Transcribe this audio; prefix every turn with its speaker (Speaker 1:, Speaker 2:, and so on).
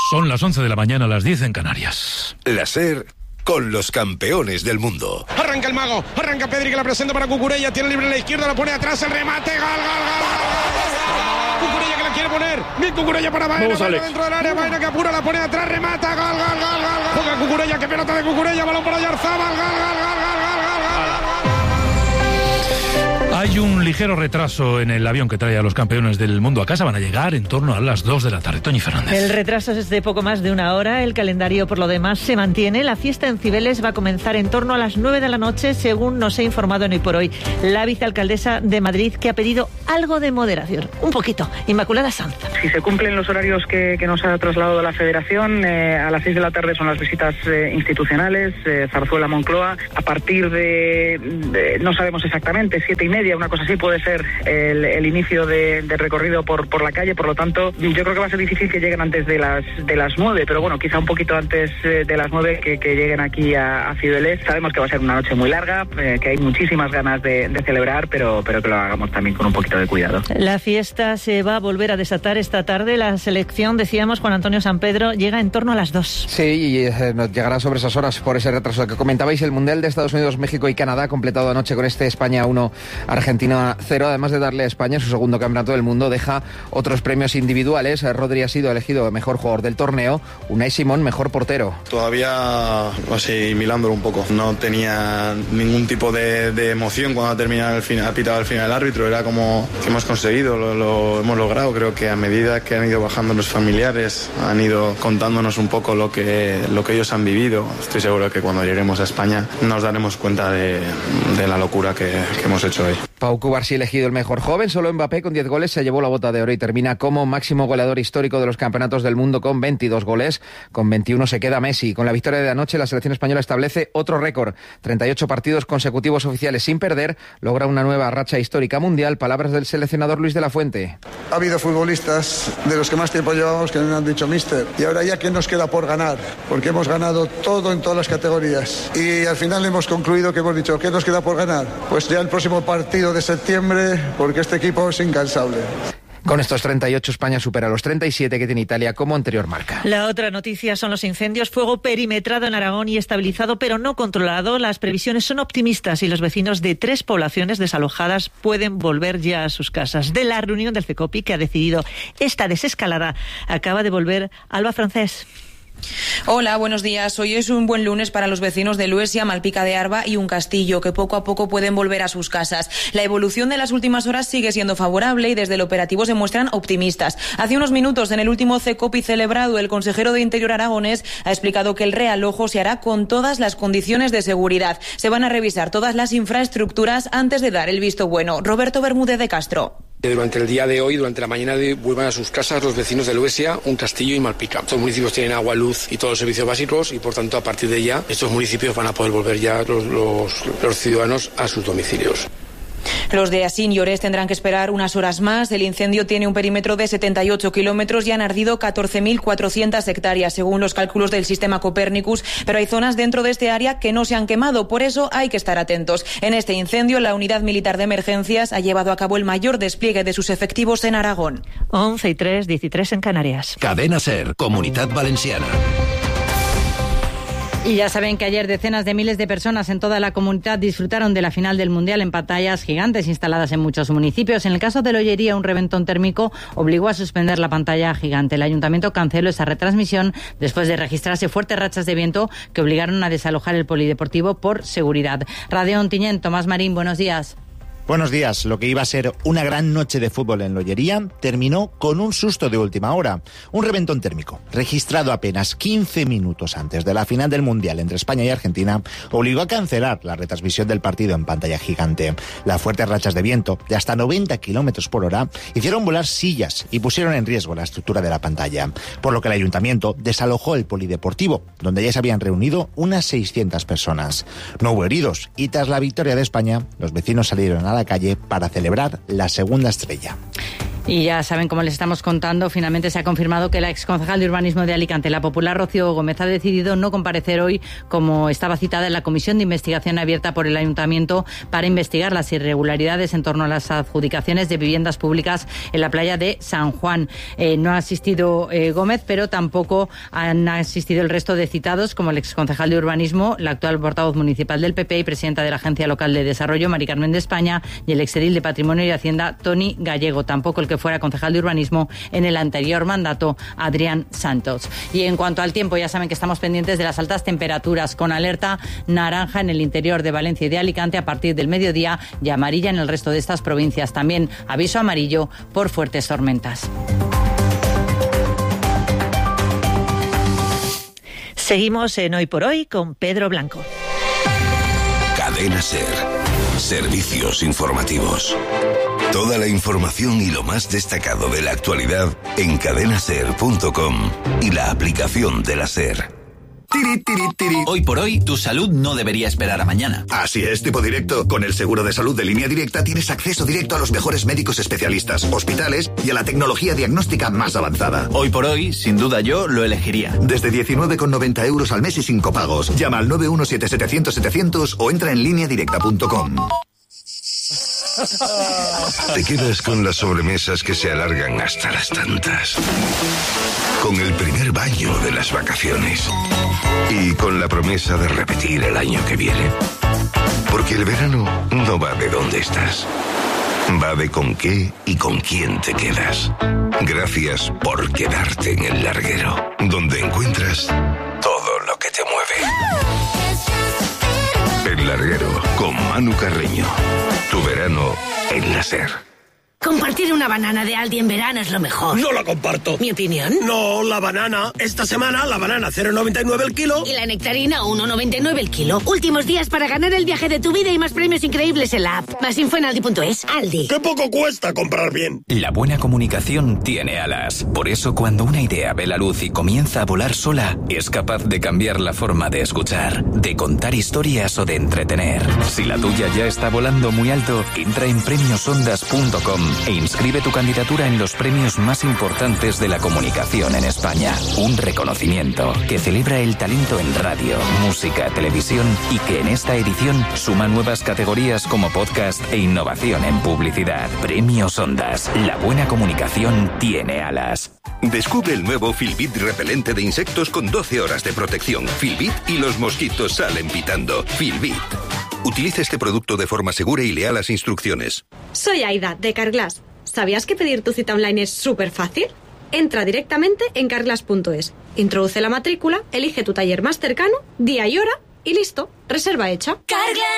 Speaker 1: Son las 11 de la mañana, las 10 en Canarias.
Speaker 2: La SER con los campeones del mundo.
Speaker 3: Arranca el mago, arranca Pedri, que la presenta para Cucurella, tiene libre a la izquierda, la pone atrás, el remate, gol. Cucurella que la quiere poner, bien Cucurella para Baena, dentro del área, Baena que apura, la pone atrás, remata, gol. Juega Cucurella, que pelota de Cucurella, balón para Oyarzabal, gol.
Speaker 1: Hay un ligero retraso en el avión que trae a los campeones del mundo a casa. Van a llegar en torno a las 2 de la tarde. Toñi Fernández.
Speaker 4: El retraso es de poco más de una hora. El calendario, por lo demás, se mantiene. La fiesta en Cibeles va a comenzar en torno a las 9 de la noche, según nos ha informado en Hoy por Hoy la vicealcaldesa de Madrid, que ha pedido algo de moderación. Un poquito. Inmaculada Sanz.
Speaker 5: Si se cumplen los horarios que nos ha trasladado la Federación, a las 6 de la tarde son las visitas institucionales, Zarzuela, Moncloa. A partir de no sabemos exactamente, 7:30, una cosa así, puede ser el inicio de recorrido por la calle. Por lo tanto, yo creo que va a ser difícil que lleguen antes de las 9, pero bueno, quizá un poquito antes de las 9 que lleguen aquí a Cibeles. Sabemos que va a ser una noche muy larga, que hay muchísimas ganas de celebrar, pero que lo hagamos también con un poquito de cuidado.
Speaker 4: La fiesta se va a volver a desatar esta tarde. La selección, decíamos, Juan Antonio Sampedro, llega en torno a las 2.
Speaker 6: Sí, y nos llegará sobre esas horas por ese retraso que comentabais. El Mundial de Estados Unidos, México y Canadá, completado anoche con este España 1, Argentina 0. Además de darle a España su segundo campeonato del mundo, deja otros premios individuales. Rodri ha sido elegido mejor jugador del torneo, Unai Simón mejor portero.
Speaker 7: Todavía asimilándolo un poco. No tenía ningún tipo de emoción cuando ha terminado ha pitado al final el árbitro. Era como que hemos conseguido, lo hemos logrado. Creo que a medida que han ido bajando los familiares, han ido contándonos un poco lo que ellos han vivido. Estoy seguro de que cuando lleguemos a España nos daremos cuenta de la locura que hemos hecho hoy.
Speaker 6: Pau Cubarsí elegido el mejor joven. Solo Mbappé con 10 goles se llevó la bota de oro y termina como máximo goleador histórico de los campeonatos del mundo con 22 goles. Con 21 se queda Messi. Con la victoria de anoche, la selección española establece otro récord. 38 partidos consecutivos oficiales sin perder. Logra una nueva racha histórica mundial. Palabras del seleccionador Luis de la Fuente.
Speaker 8: Ha habido futbolistas de los que más tiempo llevamos que me han dicho míster. Y ahora ya, ¿qué nos queda por ganar? Porque hemos ganado todo en todas las categorías. Y al final hemos concluido que hemos dicho, ¿qué nos queda por ganar? Pues ya el próximo partido de septiembre, porque este equipo es incansable.
Speaker 6: Con estos 38, España supera los 37 que tiene Italia como anterior marca.
Speaker 4: La otra noticia son los incendios. Fuego perimetrado en Aragón y estabilizado, pero no controlado. Las previsiones son optimistas y los vecinos de 3 poblaciones desalojadas pueden volver ya a sus casas. De la reunión del CECOPI, que ha decidido esta desescalada, acaba de volver Alba Francés.
Speaker 9: Hola, buenos días. Hoy es un buen lunes para los vecinos de Luesia, Malpica de Arba y Un Castillo, que poco a poco pueden volver a sus casas. La evolución de las últimas horas sigue siendo favorable y desde el operativo se muestran optimistas. Hace unos minutos, en el último CECOPI celebrado, el consejero de Interior aragonés ha explicado que el realojo se hará con todas las condiciones de seguridad. Se van a revisar todas las infraestructuras antes de dar el visto bueno. Roberto Bermúdez de Castro.
Speaker 10: Durante el día de hoy, durante la mañana de hoy, vuelvan a sus casas los vecinos de Luesia, Un Castillo y Malpica. Estos municipios tienen agua, luz y todos los servicios básicos y, por tanto, a partir de ya, estos municipios van a poder volver ya los ciudadanos a sus domicilios.
Speaker 9: Los de Asín y Orés tendrán que esperar unas horas más. El incendio tiene un perímetro de 78 kilómetros y han ardido 14.400 hectáreas, según los cálculos del sistema Copernicus, pero hay zonas dentro de este área que no se han quemado, por eso hay que estar atentos. En este incendio, la Unidad Militar de Emergencias ha llevado a cabo el mayor despliegue de sus efectivos en Aragón.
Speaker 4: 11:03, 13 en Canarias.
Speaker 2: Cadena SER, Comunitat Valenciana.
Speaker 11: Y ya saben que ayer decenas de miles de personas en toda la comunidad disfrutaron de la final del Mundial en pantallas gigantes instaladas en muchos municipios. En el caso de Lollería, un reventón térmico obligó a suspender la pantalla gigante. El ayuntamiento canceló esa retransmisión después de registrarse fuertes rachas de viento que obligaron a desalojar el polideportivo por seguridad. Radio Ontinyent, Tomás Marín, buenos días.
Speaker 12: Buenos días. Lo que iba a ser una gran noche de fútbol en Lollería terminó con un susto de última hora. Un reventón térmico, registrado apenas 15 minutos antes de la final del Mundial entre España y Argentina, obligó a cancelar la retransmisión del partido en pantalla gigante. Las fuertes rachas de viento, de hasta 90 kilómetros por hora, hicieron volar sillas y pusieron en riesgo la estructura de la pantalla, por lo que el ayuntamiento desalojó el polideportivo, donde ya se habían reunido unas 600 personas. No hubo heridos y tras la victoria de España, los vecinos salieron a la calle para celebrar la segunda estrella.
Speaker 11: Y ya saben, como les estamos contando, finalmente se ha confirmado que la exconcejal de urbanismo de Alicante, la popular Rocío Gómez, ha decidido no comparecer hoy como estaba citada en la comisión de investigación abierta por el Ayuntamiento para investigar las irregularidades en torno a las adjudicaciones de viviendas públicas en la playa de San Juan. No ha asistido Gómez, pero tampoco han asistido el resto de citados, como el exconcejal de urbanismo, la actual portavoz municipal del PP y presidenta de la Agencia Local de Desarrollo, Mari Carmen de España, y el exedil de Patrimonio y Hacienda, Toni Gallego. Tampoco el que fuera concejal de urbanismo en el anterior mandato, Adrián Santos. Y en cuanto al tiempo, ya saben que estamos pendientes de las altas temperaturas, con alerta naranja en el interior de Valencia y de Alicante a partir del mediodía y amarilla en el resto de estas provincias. También aviso amarillo por fuertes tormentas.
Speaker 4: Seguimos en Hoy por Hoy con Pedro Blanco.
Speaker 2: Cadena SER. Servicios informativos. Toda la información y lo más destacado de la actualidad en cadenaser.com y la aplicación de la SER.
Speaker 13: Hoy por hoy, tu salud no debería esperar a mañana.
Speaker 14: Así es, tipo directo. Con el seguro de salud de Línea Directa tienes acceso directo a los mejores médicos especialistas, hospitales y a la tecnología diagnóstica más avanzada.
Speaker 13: Hoy por hoy, sin duda yo lo elegiría.
Speaker 14: Desde 19,90 euros al mes y sin copagos. Llama al 917-700-700 o entra en lineadirecta.com.
Speaker 2: Te quedas con las sobremesas que se alargan hasta las tantas. Con el primer baño de las vacaciones. Y con la promesa de repetir el año que viene. Porque el verano no va de dónde estás. Va de con qué y con quién te quedas. Gracias por quedarte en el larguero. Donde encuentras todo lo que te mueve. El larguero con Manu Carreño. Tu verano en la SER.
Speaker 15: Compartir una banana de Aldi en verano es lo mejor.
Speaker 16: No la comparto.
Speaker 15: ¿Mi opinión?
Speaker 16: No, la banana. Esta semana la banana 0,99 el kilo.
Speaker 15: Y la nectarina 1,99 el kilo. Últimos días para ganar el viaje de tu vida y más premios increíbles en la app. Más info en aldi.es. Aldi.
Speaker 16: ¡Qué poco cuesta comprar bien!
Speaker 17: La buena comunicación tiene alas. Por eso cuando una idea ve la luz y comienza a volar sola, es capaz de cambiar la forma de escuchar, de contar historias o de entretener. Si la tuya ya está volando muy alto, entra en premiosondas.com e inscribe tu candidatura en los premios más importantes de la comunicación en España. Un reconocimiento que celebra el talento en radio, música, televisión y que en esta edición suma nuevas categorías como podcast e innovación en publicidad. Premios Ondas. La buena comunicación tiene alas.
Speaker 2: Descubre el nuevo Filbit repelente de insectos con 12 horas de protección. Filbit y los mosquitos salen pitando. Filbit. Utiliza este producto de forma segura y lea las instrucciones.
Speaker 18: Soy Aida, de Carglass. ¿Sabías que pedir tu cita online es súper fácil? Entra directamente en carglass.es, introduce la matrícula, elige tu taller más cercano, día y hora y listo, reserva hecha.
Speaker 15: Carglass.